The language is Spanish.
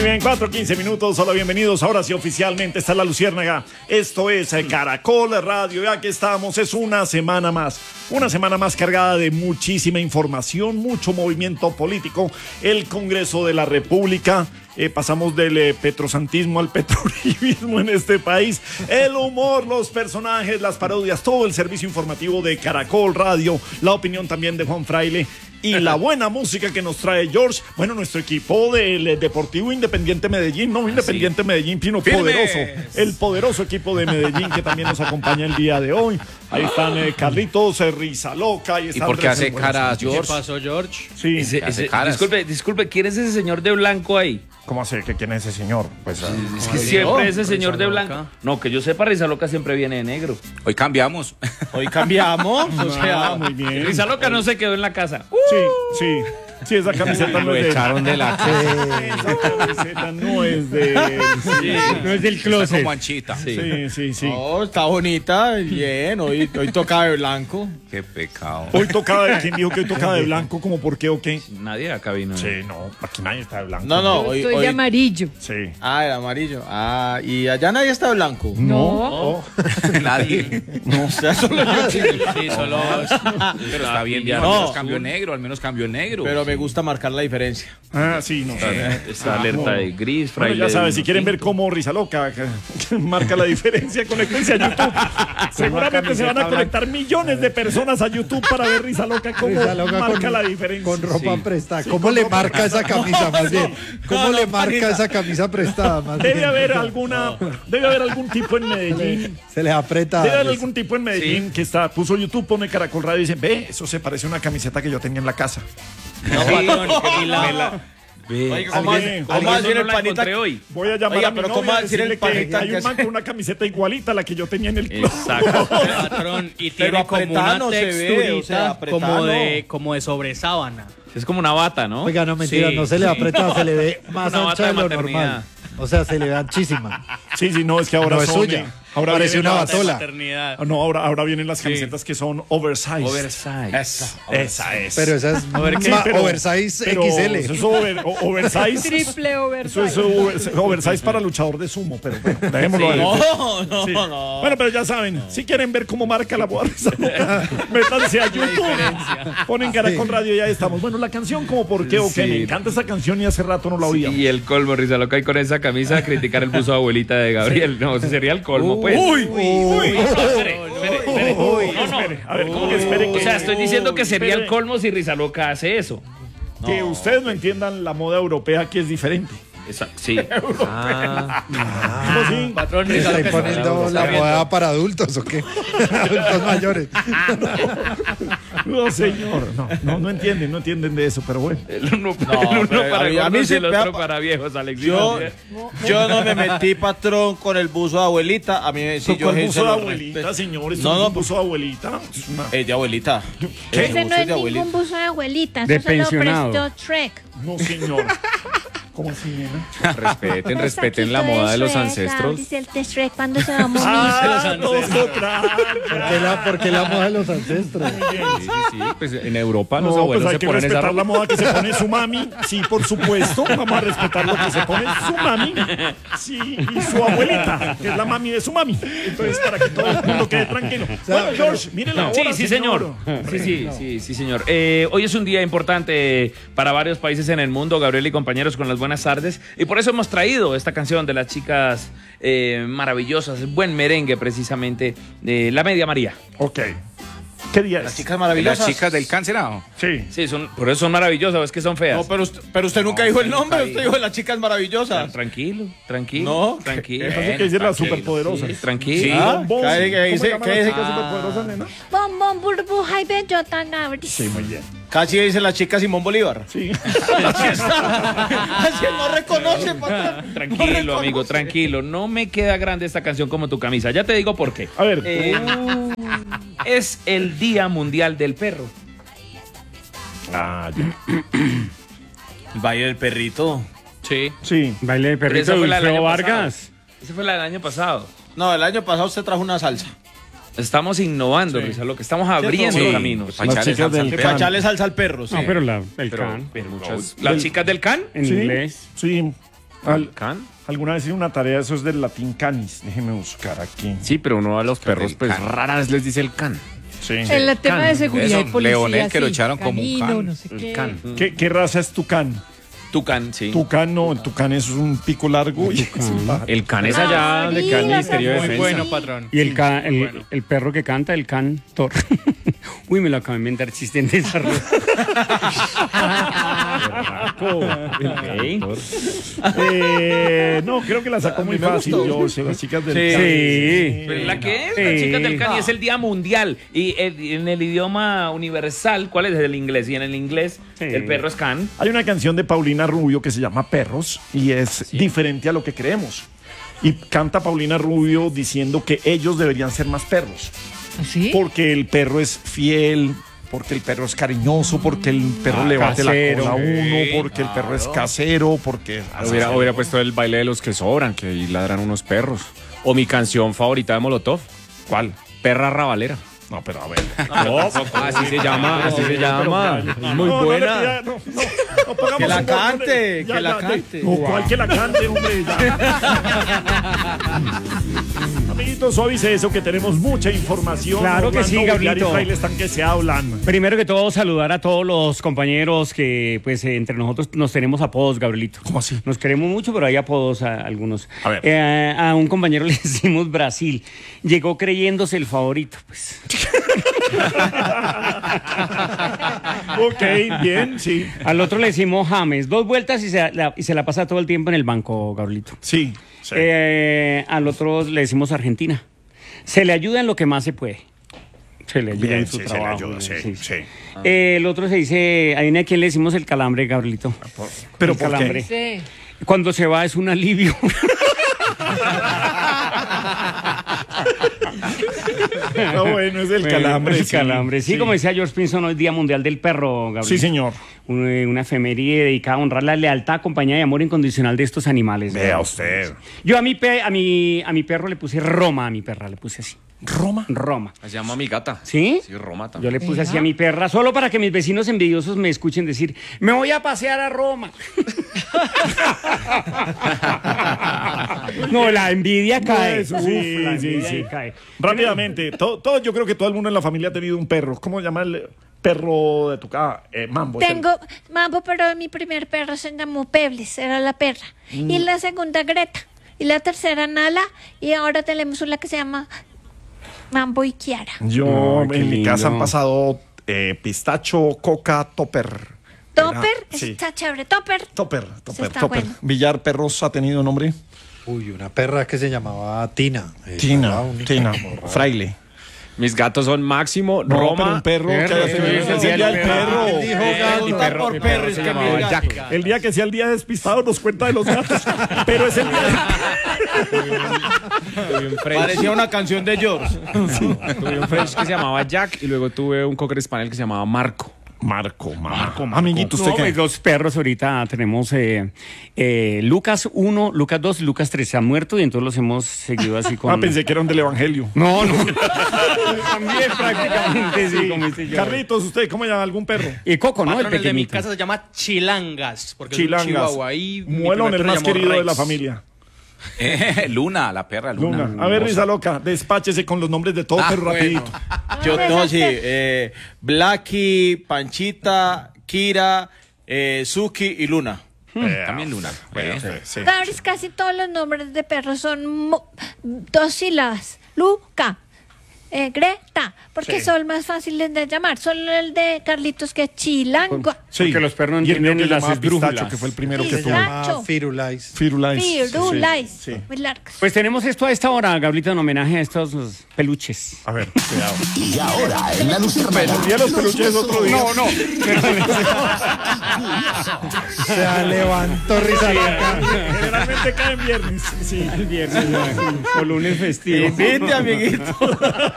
bien, 4:15 minutos. Hola, bienvenidos. Ahora sí, oficialmente está la Luciérnaga. Esto es Caracol Radio. Ya que estamos, es una semana más. Una semana más cargada de muchísima información, mucho movimiento político. El Congreso de la República. Pasamos del petrosantismo al petrolibismo en este país. El humor, los personajes, las parodias, todo el servicio informativo de Caracol Radio. La opinión también de Juan Fraile. Y la buena música que nos trae George. Bueno, nuestro equipo del Deportivo Independiente Medellín. No Independiente Medellín, sino poderoso. El poderoso equipo de Medellín que también nos acompaña el día de hoy. Ahí están Carlitos, Risa Loca. ¿Y por qué hace caras, George? ¿Qué pasó, George? Sí. Disculpe, ¿quién es ese señor de blanco ahí? ¿Cómo hace que quién es ese señor? Pues, Es que siempre ese señor de blanco. No, que yo sepa, Risa Loca siempre viene de negro. Hoy cambiamos. Hoy cambiamos. O sea, muy bien. Risa Loca no se quedó en la casa. Sí, esa camiseta no es de... echaron de la casa. Esa camiseta no es de... No es del closet. Como anchita. Sí. No, está bonita, bien. Hoy toca de blanco. Qué pecado. Hoy tocaba de... ¿Quién dijo que hoy tocaba de blanco? ¿Cómo por qué o qué? Nadie acá vino. Sí, no, aquí nadie está de blanco. No, hoy. Estoy de amarillo. Sí. Ah, el amarillo. Ah, y allá nadie está de blanco. No. Nadie. No, o sea, solo yo. Sí, solo. Pero está bien, No. al menos cambio negro. Pero me gusta marcar la diferencia. Ah, sí, no. Esta alerta de gris, Bueno, Fraile. ya sabes, si quieren ver cómo Risa Loca marca la diferencia, conéctense a YouTube. Seguramente se van a conectar millones de personas a YouTube para ver Risa Loca cómo marca la diferencia. Con ropa Sí. prestada. Sí, ¿Cómo con le ropa marca esa camisa más bien? ¿Cómo le marca esa camisa prestada más bien? Debe haber algún tipo en Medellín. Se les aprieta. Debe haber algún tipo en Medellín que puso YouTube, pone Caracol Radio y dice, ve, eso se parece a una camiseta que yo tenía en la casa. No, patrón, que Oiga, ¿cómo Alguien- va a decir no el la panita? encontré hoy. Voy a llamar Oiga, a mi pero novia ¿cómo va a y decir el decirle que panita hay que un man con una camiseta igualita a la que yo tenía en el club. Exacto. Patrón, y Pero tiene como apretada una no se ve, texturita o sea, apretada como de sobresábana. Es como una bata, ¿no? Oiga, no mentira, Sí. no se le aprieta, se le ve más Una ancha bata de de lo maternidad. normal. O sea, se le ve anchísima. Sí, no, es que ahora No es son, suya. ahora Parece vienen una las- batola. Maternidad. No, ahora vienen las camisetas que son oversize. Oversize. Esa es. Pero esa es Sí, oversize pero XL. Eso es oversize. Triple Eso es oversize. oversize para luchador de sumo, pero bueno, dejémoslo ahí. No. Sí. Bueno, pero ya saben, si quieren ver cómo marca la boda, métanse a YouTube. Ponen Caracol Radio y ya estamos. Bueno, la canción como por qué o qué. Sí. Me encanta esa canción y hace rato no la oía. Y el colmo, Risa Loca, y con esa camisa criticar el buzo de abuelita de Gabriel. No, ese sería el colmo, pues. Uy. Espere. Espere. A ver, ¿cómo que espere? O sea, estoy diciendo que sería el Espere. colmo si Risa Loca hace eso. Que ustedes no entiendan la moda europea que es diferente. Sí. ¿Cómo así? Patrón, ¿Le está imponiendo la moda para adultos o qué? Adultos mayores. No, señor. No entienden de eso, pero bueno. El uno pero para a mí gordos y sí el me otro ha- para viejos, Alex. Yo no me metí, patrón, con el buzo de abuelita. A mí sí, yo ¿Cuál se buzo de lo abuelita, respeto. señor? ¿Esto No, no es no, un buzo de abuelita? Es una- De abuelita. ¿Qué? Ese no es ningún buzo de abuelita. Eso se lo prestó Shrek. No, señor. ¿Cómo así, nena? Respeten la moda de los ancestros. Dice el de Shrek cuando se va a morir. ¿Por qué la moda de los ancestros? Sí. Pues en Europa los No, pues abuelos hay se que ponen esa respetar la ropa. moda que se pone su mami. Sí, por supuesto. Vamos a respetar lo que se pone su mami. Sí, y su abuelita, que es la mami de su mami. Entonces, para que todo el mundo quede tranquilo. Bueno, George, mire la hora, Sí, señor. Sí, señor. Hoy es un día importante para varios países en el mundo, Gabriel y compañeros, con las buenas tardes. Y por eso hemos traído esta canción de las chicas maravillosas, buen merengue precisamente, de La Media María. Ok. ¿Qué día es? Las chicas maravillosas. Las chicas del cancelado. Sí. Sí, por eso son maravillosas, es que son feas. No, pero usted nunca dijo el nombre. Usted dijo las chicas maravillosas. Tranquilo. No, Tranquilo. Entonces, que dice la superpoderosa. Sí, tranquilo. Ah, Bombón. ¿qué dice? ¿Cómo ¿Qué se dice? llama la chica superpoderosa, nena? Bombón, burbuja y bellota, Gabriel. Sí, muy bien. Casi dice la chica Simón Bolívar. Sí. Así está. Así no reconoce, patrón. Tranquilo, amigo, tranquilo. No me queda grande esta canción como tu camisa. Ya te digo por qué. A ver. Es el Día Mundial del Perro. Ah, El baile del perrito. Sí. sí. Baile de Pero perrito esa de fue la del Wilfredo año Vargas. Esa fue la del año pasado. No, el año pasado usted trajo una salsa. Estamos innovando, Risa, lo que estamos abriendo Sí. caminos. Para echarle chicas salsa del al Que perro. para echarle salsa al perro, sí. No, pero el Pero can. las chicas del can. En Sí. inglés. Sí. ¿Can? Alguna vez hice una tarea, eso es del latín canis. Déjeme buscar aquí. Sí, pero uno a los perros, pues rara vez les dice el can. Sí. En el tema de seguridad y policía. Leonel, que lo sí, echaron como un canino, can. no sé qué. El can. ¿Qué raza es tucán? Tucán, sí. Tucán no, el tucán es un pico largo. Y es un pájaro. El can es allá donde queda el Ministerio de Muy Defensa. bueno, patrón. Y el perro que canta, el cantor. Uy, me lo acabo de inventar chiste en desarrollo. No, creo que la sacó muy fácil. Las chicas del Sí. ¿Pero la qué es? Sí. Las chicas del can y es el día mundial. Y en el idioma universal, ¿cuál es el inglés? Y en el inglés, Sí. el perro es can. Hay una canción de Paulina Rubio que se llama Perros y es diferente a lo que creemos. Y canta Paulina Rubio diciendo que ellos deberían ser más perros. ¿Sí? Porque el perro es fiel, porque el perro es cariñoso, porque el perro le bate la casero. cola a uno, porque el perro es casero, porque... Hubiera puesto el baile de los que sobran, que ahí ladran unos perros. O mi canción favorita de Molotov. ¿Cuál? Perra rabalera. No, pero a ver. Así se llama, así se llama. Es muy buena. No pongamos Que la humor, cante, ya, que la ya, cante. No, ¿cuál que la cante, hombre? Ya. Amiguitos, suavice eso que tenemos mucha información. Claro que sí, Orlando Villar y Gabrielito. Fraile están que se hablan. Primero que todo, saludar a todos los compañeros que, pues, entre nosotros nos tenemos apodos, Gabrielito. ¿Cómo así? Nos queremos mucho, pero hay apodos a algunos. A ver. A un compañero le decimos Brasil. Llegó creyéndose el favorito, pues. Ok, bien, sí. Al otro le decimos James. 2 vueltas y se la pasa todo el tiempo en el banco, Gabrielito. Sí. Sí. Al otro le decimos Argentina. Se le ayuda en lo que más se puede. Se le ayuda Bien, en su sí, se le trabajo. ayuda, sí, sí. El otro se dice, ¿a quién le decimos el calambre, Gabrielito? Pero El ¿por qué? calambre. Sí. Cuando se va es un alivio. No, bueno, es el Bueno, calambre. El calambre. Sí, como decía George Pinson, hoy es Día Mundial del Perro, Gabriel. Sí, señor. Una efeméride dedicada a honrar la lealtad, compañía y amor incondicional de estos animales. Vea usted. Yo a mi perro le puse Roma, a mi perra le puse así. ¿Roma? Roma. Se llama mi gata. ¿Sí? Sí, Roma Yo también. le puse así a mi perra, solo para que mis vecinos envidiosos me escuchen decir, me voy a pasear a Roma. No, la envidia cae. Eso sí, Uf, la sí, envidia sí. cae. Rápidamente, yo creo que todo el mundo en la familia ha tenido un perro. ¿Cómo se llama el perro de tu casa? Mambo. Tengo Mambo, pero mi primer perro se llamó Pebles, era la perra. Y la segunda Greta. Y la tercera Nala. Y ahora tenemos una que se llama Mambo y Kiara. Yo Ay, qué en mi lindo. casa han pasado pistacho, coca, topper. Topper, Sí. está chévere. Topper. Topper. está Topper. bueno. Villar Perros ha tenido nombre. Uy, una perra que se llamaba Tina. Tina, Estaba única, Tina, como Fraile. Mis gatos son Máximo, No, pero Roma. un perro que Perro, haya sí, tenido sí, el sí, día del el perro. perro. Dijo mi gato perro por se es que llamaba mi Jack. gato. El día que sea el día despistado nos cuenta de los gatos. Pero es el día Tuve un French. Parecía una canción de George. Tuve un French que se llamaba Jack y luego tuve un Cocker Spaniel que se llamaba Marco. Marco. Amiguito, ¿usted No, qué? pues, dos perros ahorita tenemos Lucas 1, Lucas 2 y Lucas 3 se han muerto y entonces los hemos seguido así con... Pensé que eran del Evangelio. No. También prácticamente sí, como dice yo. Carlitos, ¿usted cómo llama algún perro? Y Coco, ¿no? El Patrón, el de mi pequeñito. casa se llama Chilangas. Porque Chilangas. es un chihuahua. Y mi Muelón, primer el perro más se llamó querido de Rex. la familia. Luna, la perra Luna. Luna. A ver, Risa Loca, despáchese con los nombres de todos, pero bueno. rapidito. Yo no, sí. Blackie, Panchita, Kira, Suki y Luna. También Luna. Bueno, sí. Sabes, casi todos los nombres de perros son 2 sílabas. Luca, Greta, porque Sí. son más fáciles de llamar. Solo el de Carlitos que es Chilangua. Sí. Porque los perros no Y el mío entienden que las llamaba esdrújulas. Pistacho, que fue el primero que Sí, tuvo. sí. llama Firulais. Firulais. Firulais. Sí. Muy largos. Pues tenemos esto a esta hora, Gabrielito, en homenaje a estos peluches. A ver, cuidado. Y ahora en la luciérnaga. El día de los peluches es otro día. No. Se levantó Risa Loca. Generalmente cae en viernes. Sí. El viernes, o lunes festivo. Invite, amiguito.